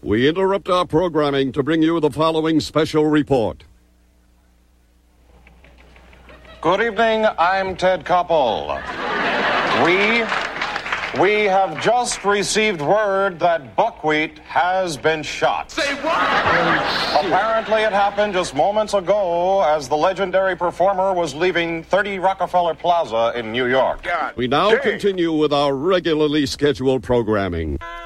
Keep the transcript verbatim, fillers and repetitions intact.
We interrupt our programming to bring you the following special report. Good evening, I'm Ted Koppel. We, we have just received word that buckwheat has been shot. Say what? Apparently it happened just moments ago as the legendary performer was leaving thirty Rockefeller Plaza in New York. We now continue with our regularly scheduled programming.